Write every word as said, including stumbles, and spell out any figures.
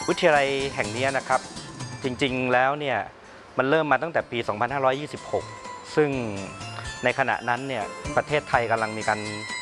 วิทยาลัยแห่งนี้นะครับจริงๆแล้วเนี่ยมันเริ่มมาตั้งแต่ปี สองพันห้าร้อยยี่สิบหก ซึ่งในขณะนั้นเนี่ยประเทศไทยกำลังมีการ